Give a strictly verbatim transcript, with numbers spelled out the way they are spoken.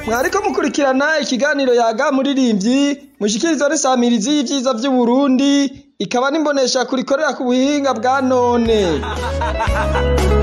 Mwariko mukurikirana ikiganiro Yaga Muririmbyi mushikirizwa n'isamirizi y'ivyiza vy'Uburundi ikaba n'imbonesha kurikorera ku buhinga bwa none.